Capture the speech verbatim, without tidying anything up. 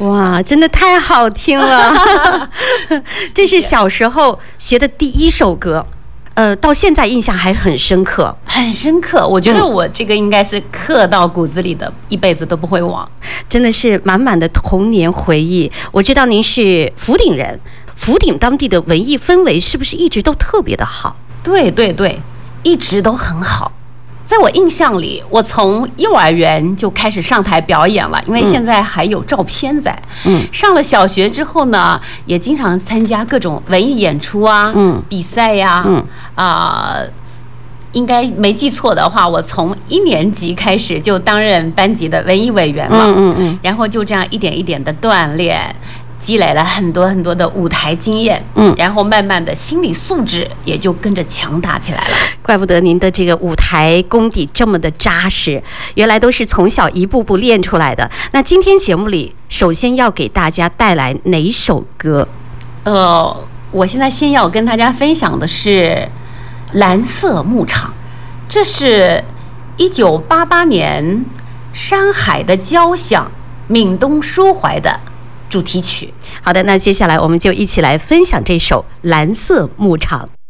哇，真的太好听了！这是小时候学的第一首歌。呃，到现在印象还很深刻， 很深刻。我觉得我这个应该是刻到骨子里的，一辈子都不会忘。 真的是满满的童年回忆。我知道您是福鼎人，福鼎当地的文艺氛围是不是一直都特别的好？ 对对对，一直都很好。在我印象里，我从幼儿园就开始上台表演了，因为现在还有照片在。嗯，上了小学之后呢，也经常参加各种文艺演出啊，嗯，比赛呀、啊，嗯啊、呃，应该没记错的话，我从一年级开始就担任班级的文艺委员了。嗯嗯嗯，然后就这样一点一点的锻炼。积累了很多很多的舞台经验，嗯，然后慢慢的心理素质也就跟着强大起来了。 怪不得您的这个舞台功底这么的扎实，原来都是从小一步步练出来的。那今天节目里，首先要给大家带来哪首歌？ 呃，我现在先要跟大家分享的是《蓝色牧场》，这是一九八八年山海的交响闽东抒怀的主题曲。 好的，那接下来我们就一起来分享这首《蓝色牧场》。